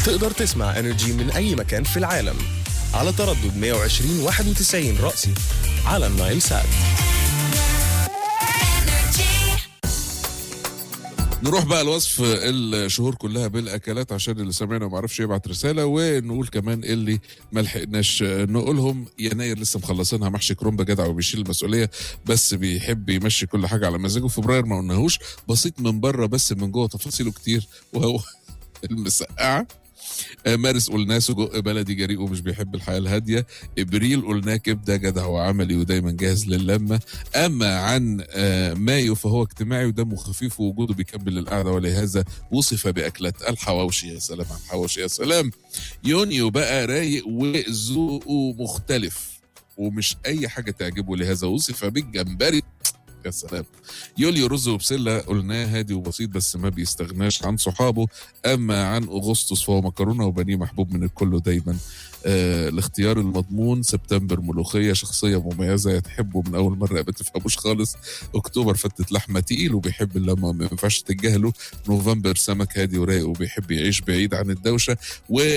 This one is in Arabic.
تقدر تسمع انرجي من أي مكان في العالم على تردد 120-91 رأسي على النايل سات. نروح بقى لوصف الشهور كلها بالاكلات عشان اللي سمعنا وما عرفش يبعت رساله، ونقول كمان اللي ما لحقناش نقولهم. يناير لسه مخلصينها محشي كرنب جدع وبيشيل المسؤوليه بس بيحب يمشي كل حاجه على مزاجه. فبراير ما قلناهوش، بسيط من بره بس من جوه تفاصيله كتير وهو المسقعه. مارس قلناه سجق بلدي جريء ومش بيحب الحياه الهاديه. ابريل قلناه كبده جدع وعملي ودايما جاهز للمه. اما عن مايو فهو اجتماعي ودمه خفيف ووجوده بيكمل القعده، ولهذا وصف باكلات الحواوشي. يا سلام على الحواوشي يا سلام. يونيو بقى رايق وذوقه مختلف ومش اي حاجه تعجبه، لهذا وصف بالجمبري. يا سلام. يوليو رز وبسله قلناه هادي وبسيط بس ما بيستغناش عن صحابه. اما عن اغسطس فهو مكرونه وبانيه محبوب من الكل دايما. الاختيار المضمون سبتمبر ملوخيه شخصيه مميزه يتحبه من اول مره ما تفهموش خالص. اكتوبر فتة لحمه تقيل وبيحب اللمه ما ينفعش تتجاهله. نوفمبر سمك هادي ورايق وبيحب يعيش بعيد عن الدوشه. و